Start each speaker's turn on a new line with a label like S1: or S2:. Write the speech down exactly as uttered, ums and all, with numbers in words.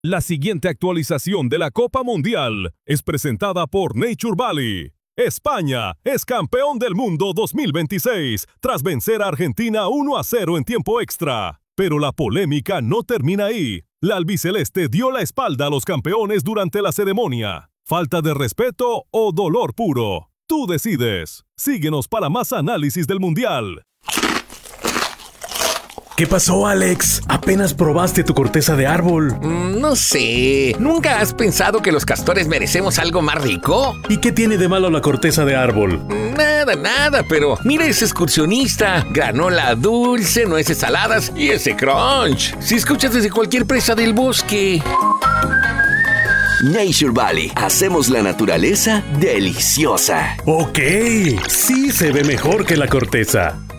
S1: La siguiente actualización de la Copa Mundial es presentada por Nature Valley. España es campeón del mundo dos mil veintiséis tras vencer a Argentina uno a cero en tiempo extra. Pero la polémica no termina ahí. La albiceleste dio la espalda a los campeones durante la ceremonia. ¿Falta de respeto o dolor puro? Tú decides. Síguenos para más análisis del Mundial.
S2: ¿Qué pasó, Alex? ¿Apenas probaste tu corteza de árbol?
S3: Mm, no sé. ¿Nunca has pensado que los castores merecemos algo más rico?
S2: ¿Y qué tiene de malo la corteza de árbol?
S3: Nada, nada, pero mira ese excursionista. Granola dulce, nueces saladas y ese crunch. Si escuchas desde cualquier presa del bosque.
S4: Nature Valley. Hacemos la naturaleza deliciosa.
S2: Ok, sí se ve mejor que la corteza.